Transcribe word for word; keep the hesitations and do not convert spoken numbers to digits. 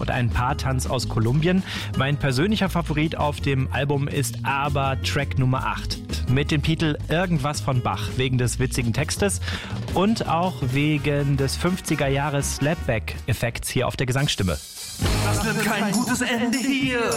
und ein Paartanz aus Kolumbien. Mein persönlicher Favorit auf dem Album ist aber Track Nummer acht mit dem Titel Irgendwas von Bach, wegen des witzigen Textes und auch wegen des fünfziger Jahres Slapback-Effekts hier auf der Gesangsstimme. Das wird kein gutes Ende hier.